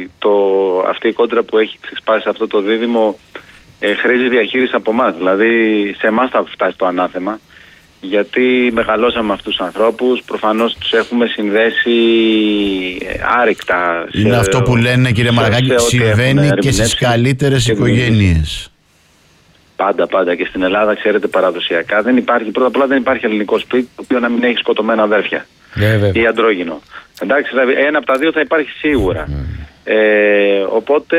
αυτή η κόντρα που έχει ξεσπάσει αυτό το δίδυμο χρήζει διαχείριση από εμάς. Δηλαδή σε εμάς θα φτάσει το ανάθεμα, γιατί μεγαλώσαμε με αυτούς τους ανθρώπους, προφανώς τους έχουμε συνδέσει άρρηκτα. Είναι αυτό που λένε, κύριε Μαρακάκη, συμβαίνει και στις καλύτερες οικογένειες. Πάντα και στην Ελλάδα, ξέρετε, παραδοσιακά δεν υπάρχει, πρώτα απ' όλα δεν υπάρχει ελληνικό σπίτι το οποίο να μην έχει σκοτωμένα αδέρφια ή αντρόγυνο. Εντάξει, δηλαδή ένα από τα δύο θα υπάρχει σίγουρα. Οπότε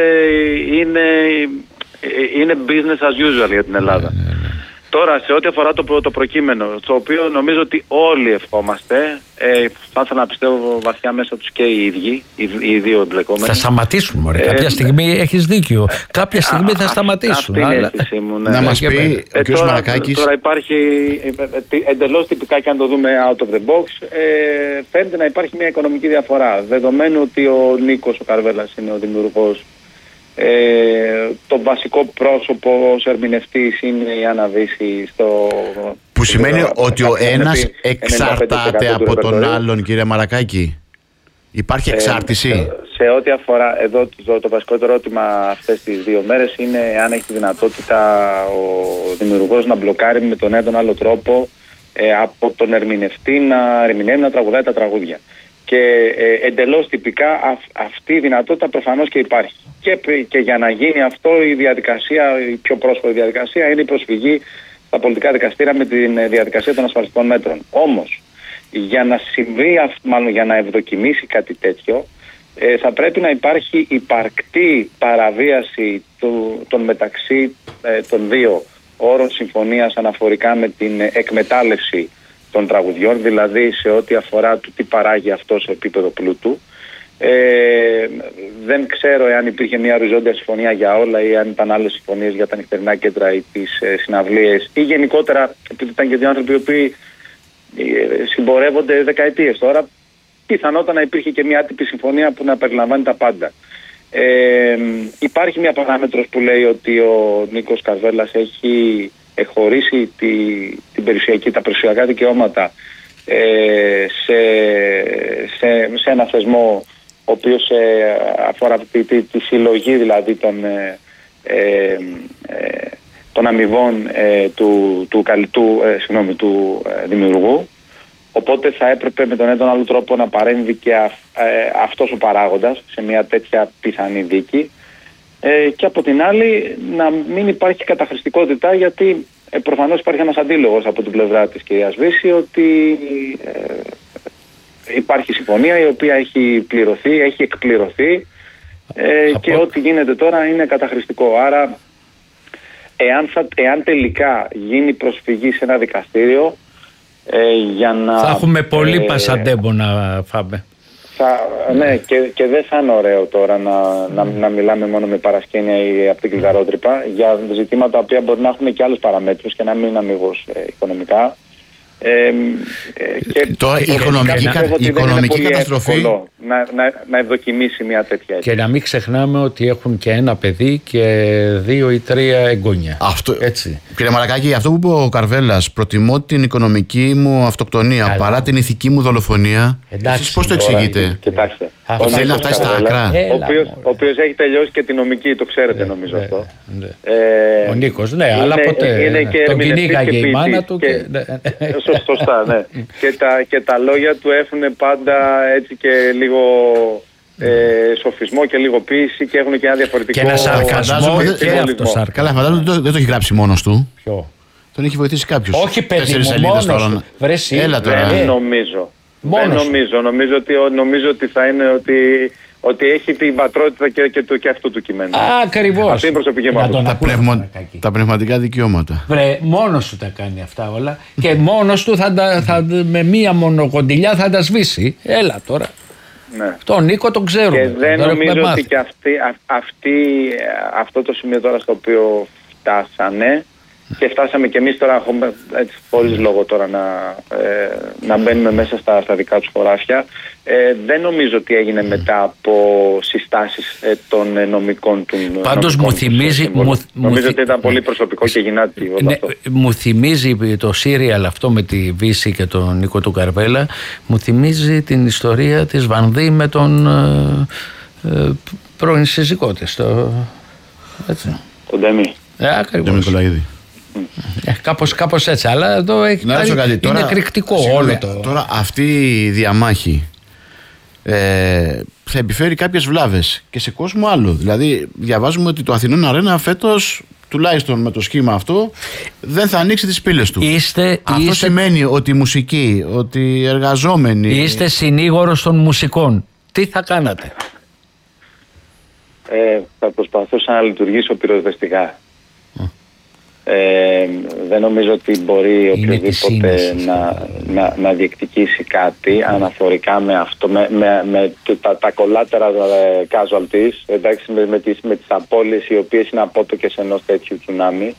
είναι business as usual για την Ελλάδα. Τώρα, σε ό,τι αφορά το προκείμενο, το οποίο νομίζω ότι όλοι ευχόμαστε, θα ήθελα να πιστεύω βαθιά μέσα τους και οι ίδιοι, οι δύο εμπλεκόμενοι. Θα σταματήσουν, μωρέ. Κάποια στιγμή έχεις δίκιο. Κάποια στιγμή θα σταματήσουν. Αυτή είναι η αίσθησή μου. Ναι. Να μας πει ο κ. Μαρακάκης. Τώρα υπάρχει, εντελώς τυπικά και αν το δούμε out of the box, φαίνεται να υπάρχει μια οικονομική διαφορά. Δεδομένου ότι ο Νίκος ο Καρβέλας είναι ο δημιουργός, το βασικό πρόσωπο ως ερμηνευτής είναι η Άννα Δύση που σημαίνει ότι ο ένας εξαρτάται από τον άλλον, κύριε Μαρακάκη. Υπάρχει εξάρτηση. Σε ό,τι αφορά εδώ το βασικότερο ερώτημα αυτές τις 2 μέρες είναι αν έχει τη δυνατότητα ο δημιουργός να μπλοκάρει με τον ένα τον άλλο τρόπο από τον ερμηνευτή να ερμηνεύει, να τραγουδάει τα τραγούδια. Και εντελώς τυπικά αυτή η δυνατότητα προφανώς και υπάρχει. Και για να γίνει αυτό η διαδικασία, η πιο πρόσφατη διαδικασία είναι η προσφυγή στα πολιτικά δικαστήρια με τη διαδικασία των ασφαλιστικών μέτρων. Όμως, για να συμβεί, μάλλον για να ευδοκιμήσει κάτι τέτοιο, θα πρέπει να υπάρχει υπαρκτή παραβίαση των μεταξύ των δύο όρων συμφωνίας αναφορικά με την εκμετάλλευση των τραγουδιών, δηλαδή σε ό,τι αφορά το τι παράγει αυτό σε επίπεδο πλούτου. Δεν ξέρω εάν υπήρχε μια οριζόντια συμφωνία για όλα ή αν ήταν άλλες συμφωνίες για τα νυχτερινά κέντρα ή τις συναυλίες ή γενικότερα, επειδή ήταν και δύο άνθρωποι οι οποίοι συμπορεύονται δεκαετίες τώρα, πιθανότατα να υπήρχε και μια άτυπη συμφωνία που να περιλαμβάνει τα πάντα. Υπάρχει μια παράμετρος που λέει ότι ο Νίκος Καρβέλας έχει χωρίσει τα περιουσιακά δικαιώματα σε ένα θεσμό ο οποίος αφορά τη συλλογή δηλαδή των αμοιβών του δημιουργού. Οπότε θα έπρεπε με τον ένα τον άλλο τρόπο να παρέμβει και αυτός ο παράγοντας σε μια τέτοια πιθανή δίκη. Και από την άλλη να μην υπάρχει καταχρηστικότητα, γιατί προφανώς υπάρχει ένας αντίλογος από την πλευρά της κυρίας Βύση ότι υπάρχει συμφωνία η οποία έχει πληρωθεί, έχει εκπληρωθεί και ό,τι γίνεται τώρα είναι καταχρηστικό. Άρα εάν τελικά γίνει προσφυγή σε ένα δικαστήριο για να... Θα έχουμε πολύ πασαντέμπο να φάμε. Ναι, και δεν θα είναι ωραίο τώρα να μιλάμε μόνο με παρασκήνια ή από την κλειδαρότρυπα για ζητήματα τα οποία μπορεί να έχουν και άλλους παραμέτρους και να μην είναι αμίγως οικονομικά. Τώρα η οικονομική καταστροφή να ευδοκιμήσει μια τέτοια έτσι. Και να μην ξεχνάμε ότι έχουν και ένα παιδί και 2 ή 3 εγγόνια. Έτσι. Κύριε Μαρακάκη, αυτό που είπε ο Καρβέλας, προτιμώ την οικονομική μου αυτοκτονία παρά την ηθική μου δολοφονία. Εσείς πώς το εξηγείτε? Κοιτάξτε, θέλει να φτάσει στα άκρα. Ο οποίος έχει τελειώσει και και τη νομική, το ξέρετε νομίζω αυτό. Ο Νίκος, ναι, αλλά ποτέ τον κυνήγαγε η μάνα του. Σωστά, ναι. Και τα λόγια του έχουν πάντα έτσι και λίγο σοφισμό και λίγο ποίηση και έχουν και ένα διαφορετικό... Και ένα σαρκασμό και αυτό. Καλά, φαντάζομαι δεν το έχει γράψει μόνος του. Ποιο? Τον έχει βοηθήσει κάποιος. Όχι παιδί μου, μόνος του. Έλα τώρα. Δεν νομίζω. Νομίζω ότι θα είναι ότι έχει την πατρότητα και αυτού του κειμένου. Ακριβώς. Αυτή είναι η προσωπική μου. Τα πνευματικά δικαιώματα. Μόνος του τα κάνει αυτά όλα και μόνος του με μία μονοκοντιλιά θα τα σβήσει. Έλα τώρα. Ναι. Τον Νίκο τον ξέρουμε. Και δεν νομίζω ότι και αυτό το σημείο τώρα στο οποίο φτάσανε και φτάσαμε και εμείς τώρα έχουμε χωρίς λόγο τώρα να μπαίνουμε μέσα στα δικά τους χωράφια. Δεν νομίζω ότι έγινε μετά από συστάσεις των νομικών του. Πάντως μου θυμίζει... Νομίζω ότι ήταν πολύ προσωπικό και γυνάτι όλο αυτό. Μου θυμίζει το σύριαλ αυτό με τη Βύση και τον Νίκο του Καρβέλα. Μου θυμίζει την ιστορία της Βανδύ με τον... πρώην σύζυγό της. Έτσι. Τον Ντέμι. Ακριβώς. Κάπως έτσι, αλλά εδώ έχει είναι εκρηκτικό όλο το. Τώρα αυτή η διαμάχη θα επιφέρει κάποιες βλάβες και σε κόσμο άλλο. Δηλαδή διαβάζουμε ότι το Αθηνών Αρένα φέτος, τουλάχιστον με το σχήμα αυτό, δεν θα ανοίξει τις πύλες του. Αυτό σημαίνει ότι η μουσική, ότι οι εργαζόμενοι... Είστε συνήγορος των μουσικών. Τι θα κάνατε? Θα προσπαθούσα να λειτουργήσω πυροσβεστικά. Δεν νομίζω ότι μπορεί οποιοδήποτε να διεκδικήσει κάτι αναφορικά με αυτό, με τα collateral casualties, εντάξει, με τις απώλειες οι οποίες είναι απότοκες ενός τέτοιου τσουνάμι,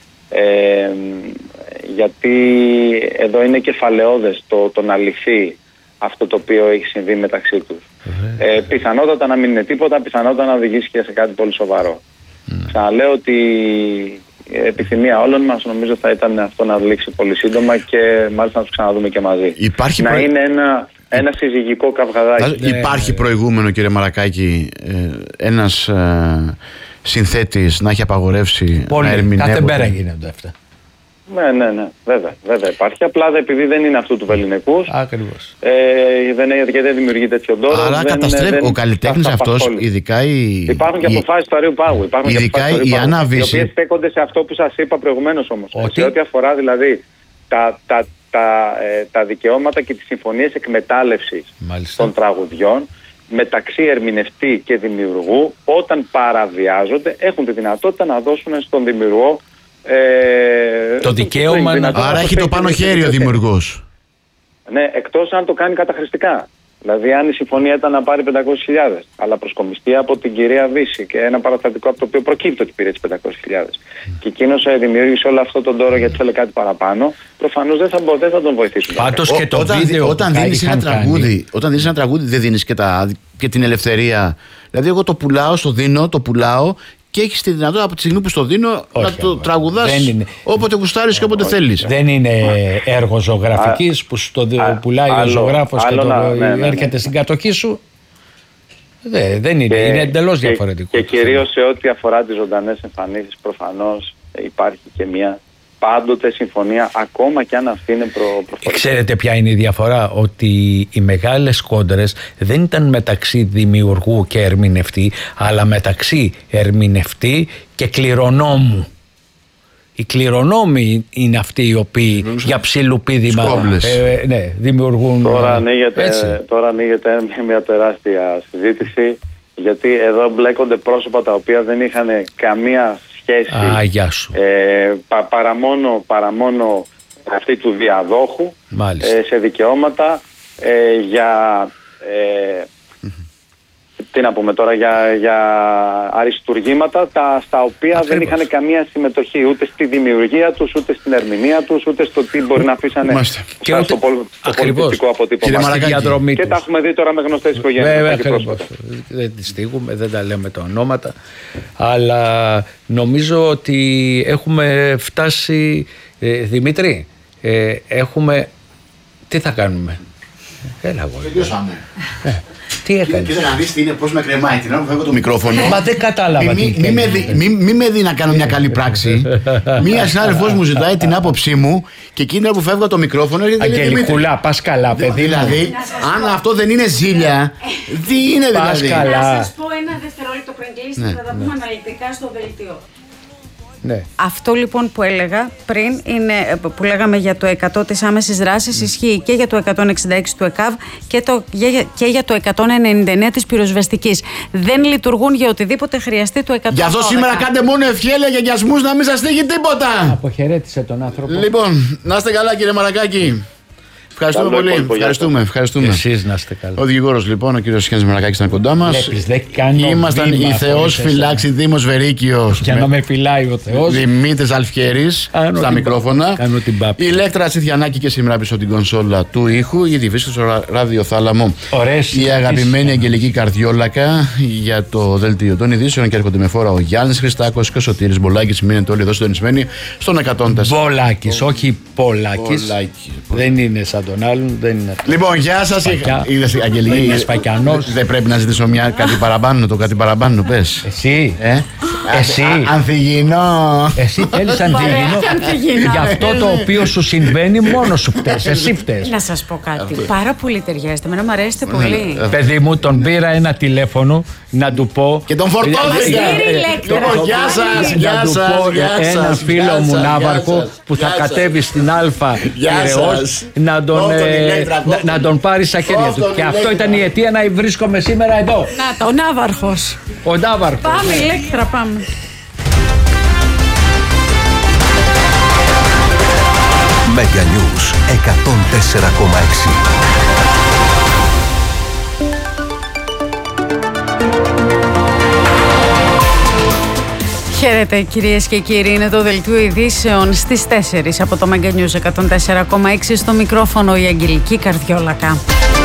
γιατί εδώ είναι κεφαλαιώδες το να λυθεί αυτό το οποίο έχει συμβεί μεταξύ τους. Πιθανότατα να μην είναι τίποτα, πιθανότατα να οδηγήσει και σε κάτι πολύ σοβαρό. Ξαναλέω ότι η επιθυμία όλων μας νομίζω θα ήταν αυτό να λήξει πολύ σύντομα και μάλιστα να τους ξαναδούμε και μαζί. Είναι ένα συζυγικό καυγαδάκι. Υπάρχει προηγούμενο, κύριε Μαρακάκη, ένας συνθέτης να έχει απαγορεύσει να ερμηνεύονται? Κάθε μέρα γίνονται αυτά. Ναι, βέβαια υπάρχει. Απλά επειδή δεν είναι αυτού του βελληνικούς. Ακριβώς. Γιατί δεν δημιουργεί τέτοιο δώρο. Άρα καταστρέφει ο καλλιτέχνης αυτός, ειδικά υπάρχουν και αποφάσεις του Αριού Πάγου. Ειδικά η Άννα Βύση. Οι οποίες στέκονται σε αυτό που σας είπα προηγουμένως όμως. Σε ό,τι αφορά δηλαδή τα δικαιώματα και τις συμφωνίες εκμετάλλευσης των τραγουδιών μεταξύ ερμηνευτή και δημιουργού, όταν παραβιάζονται, έχουν τη δυνατότητα να δώσουν στον δημιουργό το δικαίωμα να... Άρα έχει το πάνω χέρι ο δημιουργός. Ναι, εκτός αν το κάνει καταχρηστικά. Δηλαδή αν η συμφωνία ήταν να πάρει 500.000 αλλά προσκομιστεί από την κυρία Βύση και ένα παραστατικό από το οποίο προκύπτει ότι πήρε τις 500.000 και εκείνος δημιούργησε όλο αυτό τον τόρο γιατί θέλει κάτι παραπάνω, προφανώς δεν θα τον βοηθήσουν. Πάντως και το βίντεο όταν δίνεις ένα τραγούδι δεν δίνεις και την ελευθερία. Δηλαδή εγώ το πουλάω, το πουλάω και έχεις τη δυνατότητα από τη στιγμή που στο δίνω να το τραγουδάς όποτε γουστάρεις και όποτε θέλεις. Δεν είναι έργο ζωγραφικής που στο πουλάει ο ζωγράφος και έρχεται στην κατοχή σου. Δεν είναι, είναι εντελώς διαφορετικό. Και κυρίως σε ό,τι αφορά τις ζωντανές εμφανίσεις, προφανώς υπάρχει και μια πάντοτε συμφωνία, ακόμα και αν αυτή είναι προφορική. Ξέρετε ποια είναι η διαφορά? Ότι οι μεγάλες κόντρες δεν ήταν μεταξύ δημιουργού και ερμηνευτή, αλλά μεταξύ ερμηνευτή και κληρονόμου. Οι κληρονόμοι είναι αυτοί οι οποίοι για ψιλοπίδημα δημιουργούν. Τώρα ανοίγεται μια τεράστια συζήτηση, γιατί εδώ μπλέκονται πρόσωπα τα οποία δεν είχαν καμία σχέση παρά μόνο αυτή του διαδόχου σε δικαιώματα για τι να πούμε τώρα, για αριστουργήματα τα οποία δεν είχαν καμία συμμετοχή ούτε στη δημιουργία τους, ούτε στην ερμηνεία τους, ούτε στο τι μπορεί να αφήσανε στο πολιτιστικό αποτύπωμα. Και τα έχουμε δει τώρα με γνωστές οικογένειες. Βέβαια, δεν τις στίγουμε, δεν τα λέμε τα ονόματα, αλλά νομίζω ότι έχουμε φτάσει, Δημήτρη, τι θα κάνουμε? Έλα εγώ. Τελειώσαμε. Τι έκανες? Κοίτα να δεις τι είναι, πώς με κρεμάει την ώρα που φεύγω το μικρόφωνο. Μα δεν κατάλαβα. Μη με δει να κάνω μια καλή πράξη. Μία συνάδελφός μου ζητάει την άποψή μου και εκείνη που φεύγω το μικρόφωνο έρχεται. Αγγελικούλα, πας καλά, παιδί. Δηλαδή, αν αυτό δεν είναι ζήλια, τι είναι δηλαδή? Να σας πω ένα δευτερόλεπτο πριν κλείσετε, θα τα πούμε αναλυτικά στο δελτίο. Ναι. Αυτό λοιπόν που έλεγα πριν, που λέγαμε για το 100 της άμεσης δράσης, ισχύει και για το 166 του ΕΚΑΒ και για το 199 της πυροσβεστικής. Δεν λειτουργούν για οτιδήποτε χρειαστεί το 100. Γι' αυτό σήμερα κάντε μόνο ευχέλεια για γιασμούς, να μην σας τύχει τίποτα. Αποχαιρέτησε τον άνθρωπο. Λοιπόν, να είστε καλά κύριε Μαρακάκη. Ευχαριστούμε πολύ. Ευχαριστούμε. Εσείς να είστε καλά. Ο δικηγόρος λοιπόν, ο κύριος Γιάννης Μαρακάκης ήταν κοντά μας. Ήμασταν η Θεός φυλάξει Δήμος Βερίκιος. Για να με φυλάει ο Θεός. Δημήτρης Αλφιέρης στα μικρόφωνα. Κάνω την πάπη. Η Ηλέκτρα Σιθιανάκη και σήμερα πίσω την κονσόλα του ήχου. Ήδη βρίσκεται στο ραδιοθάλαμο. Η αγαπημένη Αγγελική Καρδιόλακα για το δελτίο των ειδήσεων. Και έρχονται με φόρα ο Γιάννης Χριστάκος και ο Σωτήρης Μπολάκης. Μείνετε όλοι εδώ συντονισμένοι στον 104. Μπολάκης, όχι Πολάκης. Δεν είναι σαν τον άλλον, δεν είναι. Λοιπόν, γεια σας. Είδες, Αγγελική, είναι Σπακιανός. Δεν πρέπει να ζητήσω κάτι παραπάνω, κάτι παραπάνω, πες. Εσύ. Εσύ. Ανθυγινό. Εσύ θέλεις ανθυγινό. Για αυτό το οποίο σου συμβαίνει, μόνο σου φταίς. Εσύ φταίς. Να σας πω κάτι. Πάρα πολύ ταιριάζεται. Εμένα μου αρέσετε πολύ. Παιδί μου, τον πήρα ένα τηλέφωνο να του πω. Και τον φορτώθηκα. Γεια σας. Να του πω ένα φίλο μου Ναύαρχο που θα κατέβει στην Αλφα Πειραιώς να τον πάρει στα χέρια του. Και αυτό ήταν η αιτία να βρίσκομαι σήμερα εδώ. Να το, ο Ναύαρχος. Ο Ναύαρχος. Πάμε, Ηλέκτρα, πάμε. Mega News 104,6. Χαίρετε κυρίες και κύριοι, είναι το δελτίο ειδήσεων στις 4 από το Mega News 104,6, στο μικρόφωνο η Αγγελική Καρδιόλακα.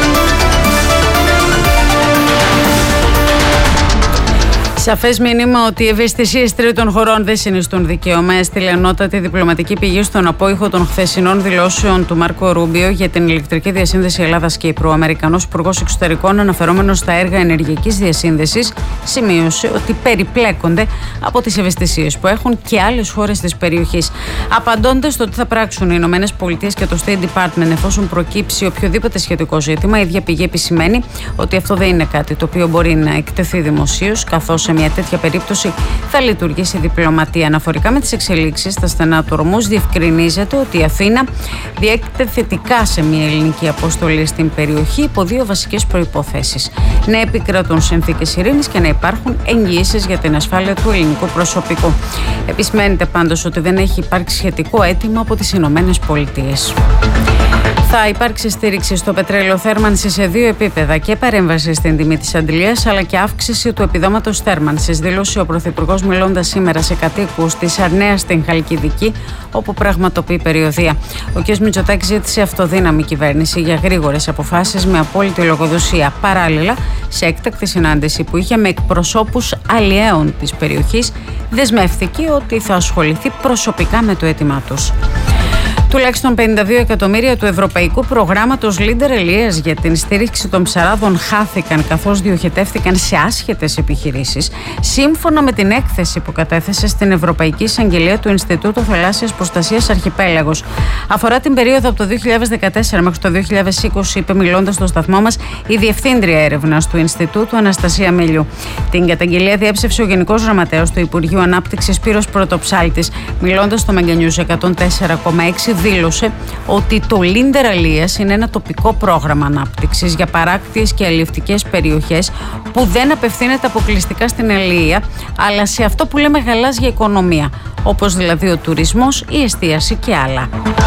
Σαφές μήνυμα ότι οι ευαισθησίες τρίτων χωρών δεν συνιστούν δικαίωμα, έστειλε ανώτατη διπλωματική πηγή στον απόϊχο των χθεσινών δηλώσεων του Μάρκο Ρούμπιο για την ηλεκτρική διασύνδεση Ελλάδας-Κύπρου. Ο Αμερικανός Υπουργός Εξωτερικών, αναφερόμενος στα έργα ενεργειακής διασύνδεσης, σημείωσε ότι περιπλέκονται από τις ευαισθησίες που έχουν και άλλες χώρες της περιοχής. Απαντώντας στο τι θα πράξουν οι ΗΠΑ και το State Department εφόσον προκύψει οποιοδήποτε σχετικό ζήτημα, η ίδια πηγή επισημαίνει ότι αυτό δεν είναι κάτι το οποίο μπορεί να εκτεθεί δημοσίως, καθώς σε μια τέτοια περίπτωση θα λειτουργήσει η διπλωματία. Αναφορικά με τις εξελίξεις στα στενά του Ορμούζ, διευκρινίζεται ότι η Αθήνα διέκειται θετικά σε μια ελληνική αποστολή στην περιοχή υπό δύο βασικές προϋποθέσεις: να επικρατούν συνθήκες ειρήνης και να υπάρχουν εγγυήσεις για την ασφάλεια του ελληνικού προσωπικού. Επισημαίνεται πάντως ότι δεν έχει υπάρξει σχετικό αίτημα από τις Ηνωμένες Πολιτείες. Θα υπάρξει στήριξη στο πετρέλαιο θέρμανσης σε δύο επίπεδα: και παρέμβαση στην τιμή της αντιλίας, αλλά και αύξηση του επιδόματος θέρμανσης, δήλωσε ο Πρωθυπουργός μιλώντας σήμερα σε κατοίκους της Αρνέας στην Χαλκιδική, όπου πραγματοποιεί περιοδεία. Ο κ. Μητσοτάκης ζήτησε αυτοδύναμη κυβέρνηση για γρήγορες αποφάσεις με απόλυτη λογοδοσία. Παράλληλα, σε έκτακτη συνάντηση που είχε με εκπροσώπους αλλιέων της περιοχής, δεσμεύτηκε ότι θα ασχοληθεί προσωπικά με το αίτημά τους. Τουλάχιστον 52 εκατομμύρια του Ευρωπαϊκού Προγράμματος Leader Elias για την στήριξη των ψαράδων χάθηκαν, καθώς διοχετεύτηκαν σε άσχετες επιχειρήσεις, σύμφωνα με την έκθεση που κατέθεσε στην Ευρωπαϊκή Εισαγγελία του Ινστιτούτου Θαλάσσιας Προστασίας Αρχιπέλαγος. Αφορά την περίοδο από το 2014 μέχρι το 2020, είπε μιλώντας στο σταθμό μας η Διευθύντρια Έρευνας του Ινστιτούτου, Αναστασία Μελιού. Την καταγγελία διέψευσε ο Γενικός Γραμματέας του Υπουργείου Ανάπτυξης, Σπύρος Πρωτοψάλτης. Μιλώντας στο Mega News 104,6, δήλωσε ότι το Leader Elias είναι ένα τοπικό πρόγραμμα ανάπτυξης για παράκτιες και αλλιευτικές περιοχές που δεν απευθύνεται αποκλειστικά στην αλληλεία, αλλά σε αυτό που λέμε γαλάζια οικονομία, όπως δηλαδή ο τουρισμός, η εστίαση και άλλα.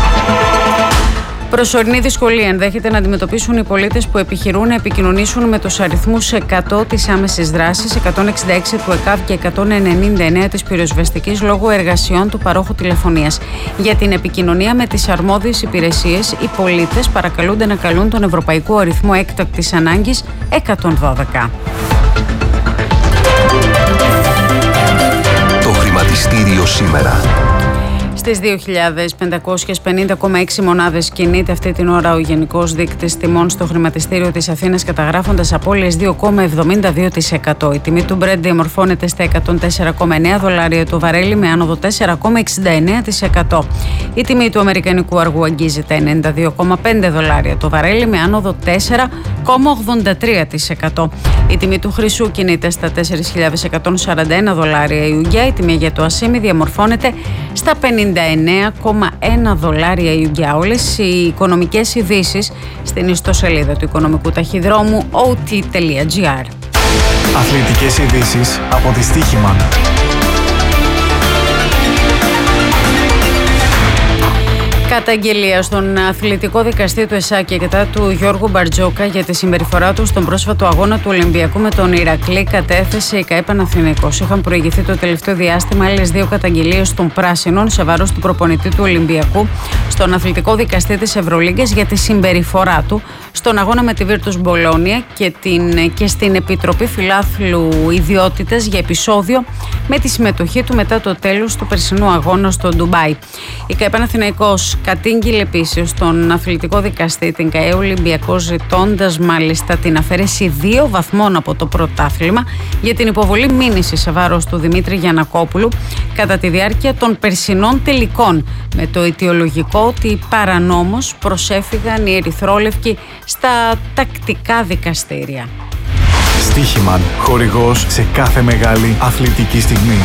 Προσωρινή δυσκολία ενδέχεται να αντιμετωπίσουν οι πολίτες που επιχειρούν να επικοινωνήσουν με τους αριθμούς 100 της άμεσης δράσης, 166 του ΕΚΑΒ και 199 της πυροσβεστικής, λόγω εργασιών του παρόχου τηλεφωνίας. Για την επικοινωνία με τις αρμόδιες υπηρεσίες, οι πολίτες παρακαλούνται να καλούν τον Ευρωπαϊκό Αριθμό Έκτακτης Ανάγκης 112. Το χρηματιστήριο σήμερα. Στις 2.550,6 μονάδες κινείται αυτή την ώρα ο Γενικός Δείκτης Τιμών στο χρηματιστήριο της Αθήνας, καταγράφοντας απώλειες 2,72%. Η τιμή του Brent διαμορφώνεται στα $104,9 το βαρέλι, με άνοδο 4,69%. Η τιμή του αμερικανικού αργού αγγίζει τα $92,5 το βαρέλι, με άνοδο 4,83%. Η τιμή του χρυσού κινείται στα $4.141 η ουγγιά. Η τιμή για το ασίμι διαμορφώνεται στα $59,1 η ουγγιά. Όλες οι οικονομικές ειδήσεις στην ιστοσελίδα του οικονομικού ταχυδρόμου ot.gr. Αθλητικές ειδήσεις από τη Στοίχημαν. Καταγγελία στον αθλητικό δικαστή του ΕΣΑΚΕ κατά του Γιώργου Μπαρτζόκα για τη συμπεριφορά του στον πρόσφατο αγώνα του Ολυμπιακού με τον Ηρακλή κατέθεσε η ΚΑΕ Παναθηναϊκός. Είχαν προηγηθεί το τελευταίο διάστημα άλλες δύο καταγγελίες των Πράσινων σε βάρος του προπονητή του Ολυμπιακού στον αθλητικό δικαστή της Ευρωλίγκας για τη συμπεριφορά του στον αγώνα με τη Virtus Bologna και στην Επιτροπή Φιλάθλου Ιδιότητες για επεισόδιο με τη συμμετοχή του μετά το τέλος του περσινού αγώνα στο Ντουμπάι. Η ΚΑΕ Παναθηναϊκός κατήγγειλε επίσης στον αθλητικό δικαστή την ΚΑΕ Ολυμπιακός, ζητώντας μάλιστα την αφαίρεση 2 βαθμών από το πρωτάθλημα για την υποβολή μήνυσης σε βάρος του Δημήτρη Γιαννακόπουλου κατά τη διάρκεια των περσινών τελικών, με το αιτιολογικό ότι παρανόμως προσέφυγαν οι ερυθρόλευκοι στα τακτικά δικαστήρια. Στοίχημαν, χορηγός σε κάθε μεγάλη αθλητική στιγμή.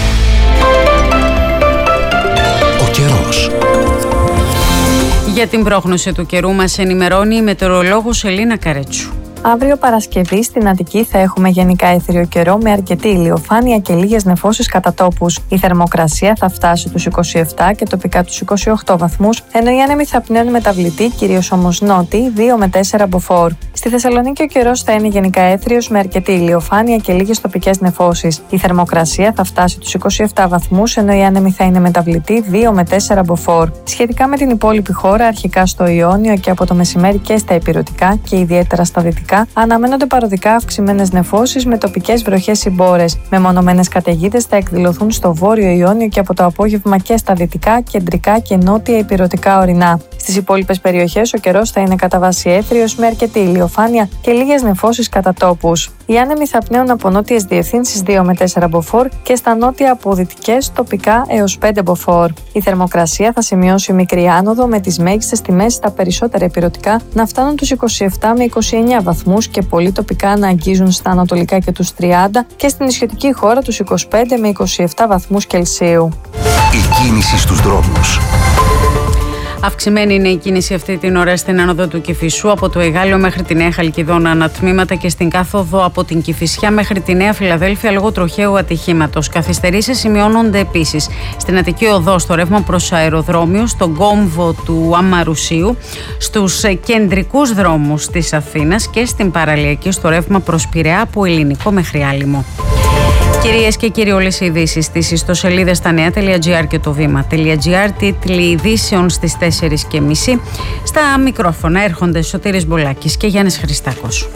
Ο καιρός. Για την πρόγνωση του καιρού μας ενημερώνει η μετεωρολόγος Ελίνα Καρέτσου. Αύριο Παρασκευή στην Αττική θα έχουμε γενικά έθριο καιρό με αρκετή ηλιοφάνεια και λίγες νεφώσεις κατά τόπους. Η θερμοκρασία θα φτάσει τους 27 και τοπικά τους 28 βαθμούς, ενώ οι άνεμοι θα πνέουν μεταβλητή, κυρίως όμως νότιοι, 2 με 4 μποφόρ. Στη Θεσσαλονίκη ο καιρός θα είναι γενικά έθριος με αρκετή ηλιοφάνεια και λίγες τοπικές νεφώσεις. Η θερμοκρασία θα φτάσει τους 27 βαθμούς, ενώ οι άνεμοι θα είναι μεταβλητή, 2 με 4 μποφόρ. Σχετικά με την υπόλοιπη χώρα, αρχικά στο Ιόνιο και από το μεσημέρι και στα ηπειρωτικά και ιδιαίτερα στα δυτικά, αναμένονται παροδικά αυξημένες νεφώσεις με τοπικές βροχές ή μπόρες. Μεμονωμένες καταιγίδες θα εκδηλωθούν στο βόρειο Ιόνιο και από το απόγευμα και στα δυτικά, κεντρικά και νότια ηπειρωτικά ορεινά. Στις υπόλοιπες περιοχές ο καιρός θα είναι κατά βάση έθριος με αρκετή ηλιοφάνεια και λίγες νεφώσεις κατά τόπους. Οι άνεμοι θα πνέουν από νότιες διευθύνσεις 2 με 4 μποφόρ και στα νότια από δυτικές τοπικά έως 5 μποφόρ. Η θερμοκρασία θα σημειώσει μικρή άνοδο με τις μέγιστες τιμές στα περισσότερα ηπειρωτικά να φτάνουν τους 27 με 29 βαθμούς και πολύ τοπικά να αγγίζουν στα ανατολικά και τους 30 και στην νησιωτική χώρα τους 25 με 27 βαθμούς Κελσίου. Η κίνηση στους δρόμους. Αυξημένη είναι η κίνηση αυτή την ώρα στην άνοδο του Κηφισού από το Εγάλεο μέχρι τη Νέα Χαλκιδόνα ανατμήματα και στην κάθοδο από την Κηφισιά μέχρι τη Νέα Φιλαδέλφια λόγω τροχαίου ατυχήματος. Καθυστερήσεις σημειώνονται επίσης στην Αττική Οδό στο ρεύμα προς αεροδρόμιο, στον κόμβο του Αμαρουσίου, στους κεντρικούς δρόμους της Αθήνας και στην παραλιακή στο ρεύμα προς Πειραιά από Ελληνικό μέχρι Άλυμο. Κυρίες και κύριοι, όλες οι ειδήσεις στις ιστοσελίδες στα νέα.gr και το βήμα.gr, τίτλοι ειδήσεων στις 4:30. Στα μικρόφωνα έρχονται Σωτήρης Μπολάκης και Γιάννης Χριστάκος.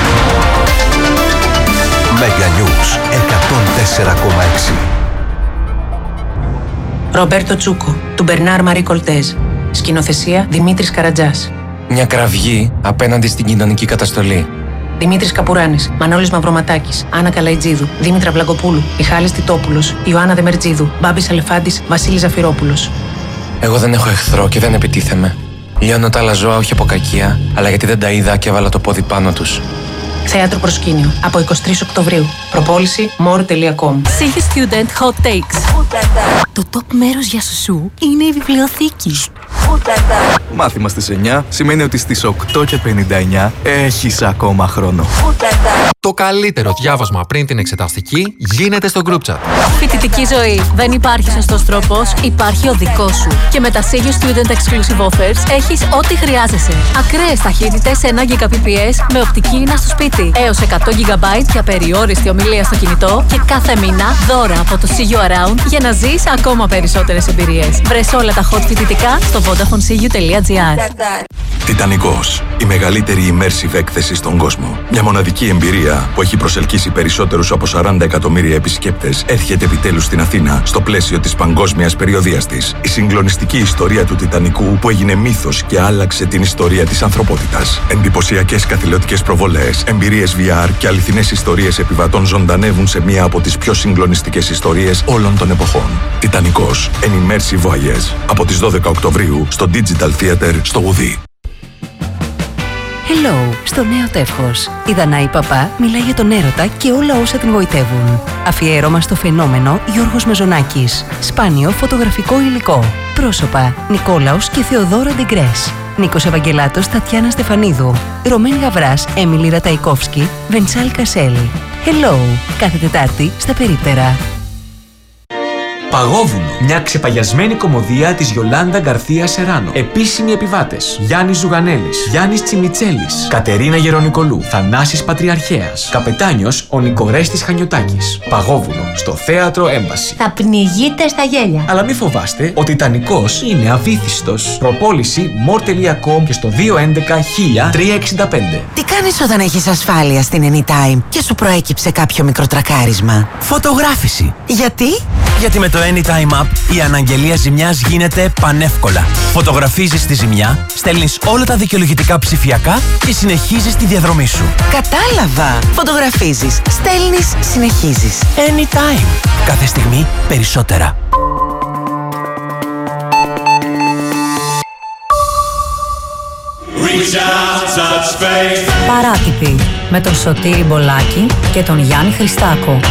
Μεγανιούς 104,6. Ρομπέρτο Τσούκο, του Μπερνάρ Μαρί Κολτέζ. Σκηνοθεσία Δημήτρης Καρατζάς. Μια κραυγή απέναντι στην κοινωνική καταστολή. Δημήτρης Καπουράνης, Μανώλης Μαυροματάκης, Άννα Καλαϊτζίδου, Δήμητρα Βλαγκοπούλου, Μιχάλης Τιτόπουλος, Ιωάννα Δεμερτζίδου, Μπάμπης Αλεφάντης, Βασίλης Ζαφυρόπουλος. Εγώ δεν έχω εχθρό και δεν επιτίθεμαι. Λιώνω τα άλλα ζώα όχι από κακία, αλλά γιατί δεν τα είδα και έβαλα το πόδι πάνω τους. Θέατρο Προσκήνιο, από 23 Οκτωβρίου. Προπόληση more.com. Sige Student Hot Takes. Το top μέρος για σουσού είναι η βιβλιοθήκη. Μάθημα στις 9 σημαίνει ότι στις 8:59 έχεις ακόμα χρόνο. Το καλύτερο διάβασμα πριν την εξεταστική γίνεται στο group chat. Φοιτητική ζωή. Δεν υπάρχει σωστός τρόπος, υπάρχει ο δικός σου. Και με τα Sige Student Exclusive Offers έχεις ό,τι χρειάζεσαι. Ακραίες ταχύτητες 1 Gbps με οπτική ίνα στο σπίτι. Έως 100 GB για περιόριστη ομιλία στο κινητό και κάθε μήνα δώρα από το See You Around για να ζεις ακόμα περισσότερες εμπειρίες. Βρες όλα τα hot φοιτητικά στο vodafonesiu.gr. Τιτανικός. Η μεγαλύτερη immersive έκθεση στον κόσμο. Μια μοναδική εμπειρία που έχει προσελκύσει περισσότερους από 40 εκατομμύρια επισκέπτες έρχεται επιτέλους στην Αθήνα στο πλαίσιο της παγκόσμιας περιοδείας της. Η συγκλονιστική ιστορία του Τιτανικού που έγινε μύθος και άλλαξε την ιστορία της ανθρωπότητας. Εντυπωσιακές καθηλωτικές προβολές, εμπειρίες VR και αληθινές ιστορίες επιβατών ζωντανεύουν σε μία από τις πιο συγκλονιστικές ιστορίες όλων των εποχών. Τιτανικός. An immersive voyage. Από τις 12 Οκτωβρίου στο Digital Theater στο Γουδί. Hello, στο νέο τεύχος. Η Δανάη Παπά μιλάει για τον έρωτα και όλα όσα την γοητεύουν. Αφιέρωμα στο φαινόμενο Γιώργος Μεζονάκης. Σπάνιο φωτογραφικό υλικό. Πρόσωπα Νικόλαος και Θεοδόρα Ντεγκρές. Νίκος Ευαγγελάτος, Τατιάνα Στεφανίδου. Ρωμένη Γαβράς, Έμιλι Ραταϊκόφσκι, Βεντσάλ Κασέλ. Hello, κάθε Τετάρτη στα Περίπτερα. Παγόβουνο. Μια ξεπαγιασμένη κωμωδία της Γιολάντα Γκαρθία Σεράνο. Επίσημοι επιβάτες: Γιάννης Ζουγανέλης, Γιάννης Τσιμιτσέλης, Κατερίνα Γερονικολού, Θανάσης Πατριαρχέας. Καπετάνιος ο Νικορέστης Χανιωτάκης. Παγόβουνο στο Θέατρο Έμπαση. Θα πνιγείτε στα γέλια. Αλλά μη φοβάστε, ο Τιτανικός είναι αβύθιστος. Προπόληση more.com και στο 211-1000-365. Τι κάνεις όταν έχεις ασφάλεια στην Anytime και σου προέκυψε κάποιο μικροτρακάρισμα? Φωτογράφηση. Γιατί? Γιατί με το Anytime App η αναγγελία ζημιάς γίνεται πανεύκολα. Φωτογραφίζεις τη ζημιά, στέλνεις όλα τα δικαιολογητικά ψηφιακά και συνεχίζεις τη διαδρομή σου. Κατάλαβα. Φωτογραφίζεις, στέλνεις, συνεχίζεις. Anytime. Κάθε στιγμή περισσότερα. Παράτυποι με τον Σωτήρη Μπολάκη και τον Γιάννη Χριστάκο.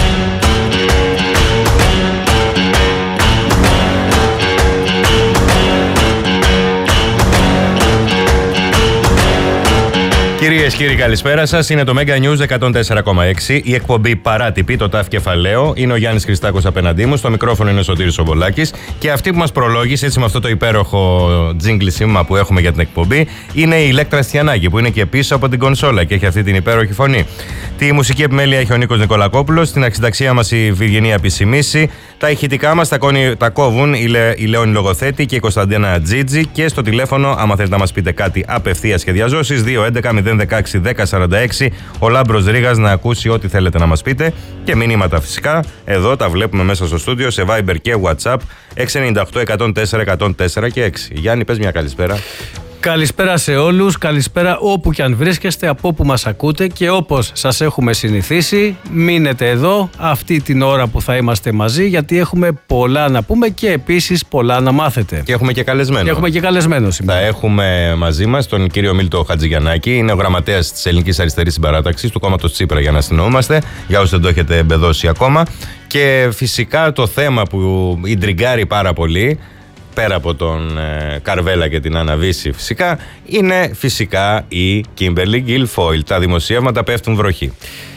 Κυρίες και κύριοι, καλησπέρα σας. Είναι το Mega News 104,6. Η εκπομπή Παράτυπη, το ΤΑΦ Κεφαλαίο. Είναι ο Γιάννης Χριστάκος απέναντί μου. Στο μικρόφωνο είναι ο Σωτήρης Ομπολάκης. Και αυτή που μας προλόγησε, έτσι με αυτό το υπέροχο τζίγκλι σήμα που έχουμε για την εκπομπή, είναι η Ηλέκτρα Στιανάκη, που είναι και πίσω από την κονσόλα και έχει αυτή την υπέροχη φωνή. Τη μουσική επιμέλεια έχει ο Νίκος Νικολακόπουλος. Στην αξιταξία μας η Βυργινία Επισημίση. Τα ηχητικά μας τα κόβουν η Λεόνη Λογοθέτη και η Κωνσταντίνα Τζίτζη. Και στο τηλέφωνο, άμα θέλετε να μας πείτε κάτι απευθείας σχεδιαζώσεις, 211-016-1046. Ο Λάμπρος Ρήγας να ακούσει ό,τι θέλετε να μας πείτε. Και μηνύματα φυσικά. Εδώ τα βλέπουμε μέσα στο στούντιο σε Viber και WhatsApp 698-104-104 και 6. Γιάννη, πες μια καλησπέρα. Καλησπέρα σε όλους, καλησπέρα όπου και αν βρίσκεστε, από όπου μας ακούτε, και όπως σας έχουμε συνηθίσει, μείνετε εδώ αυτή την ώρα που θα είμαστε μαζί, γιατί έχουμε πολλά να πούμε και επίσης πολλά να μάθετε. Και έχουμε και καλεσμένο. σήμερα. Θα έχουμε μαζί μας τον κύριο Μίλτο Χατζηγιαννάκη, είναι ο γραμματέας της Ελληνικής Αριστερής Συμπαράταξης, του κόμματος Τσίπρα, για να συνεννοούμαστε, για όσους δεν το έχετε εμπεδώσει ακόμα. Και φυσικά το θέμα που ιντριγκάρει πάρα πολύ, πέρα από τον Καρβέλα και την Αναβίση φυσικά, είναι φυσικά η Κίμπερλι Γκίλφοιλ. Τα δημοσιεύματα πέφτουν βροχή.